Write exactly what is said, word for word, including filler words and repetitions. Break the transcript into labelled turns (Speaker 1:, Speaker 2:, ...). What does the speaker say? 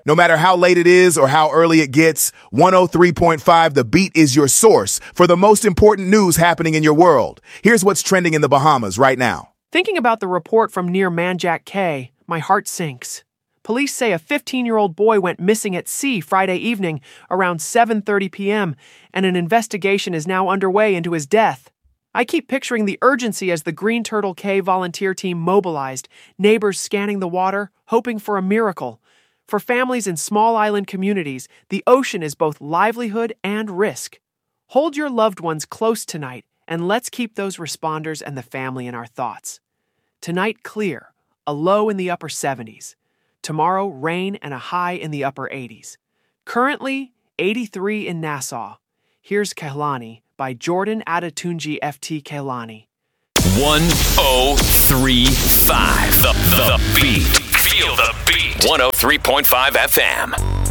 Speaker 1: No matter how late it is or how early it gets, one oh three point five The Beat is your source for the most important news happening in your world. Here's what's trending in the Bahamas right now.
Speaker 2: Thinking about the report from near Manjac Cay, my heart sinks. Police say a fifteen-year-old boy went missing at sea Friday evening around seven thirty p.m., and an investigation is now underway into his death. I keep picturing the urgency as the Green Turtle Cay volunteer team mobilized, neighbors scanning the water, hoping for a miracle. For families in small island communities, the ocean is both livelihood and risk. Hold your loved ones close tonight, and let's keep those responders and the family in our thoughts. Tonight, clear, a low in the upper seventies. Tomorrow, rain and a high in the upper eighties. Currently, eighty-three in Nassau. Here's Kehlani by Jordan Adetunji F T Kehlani.
Speaker 3: one oh three point five The, the Beat. Feel the beat. one oh three point five F M.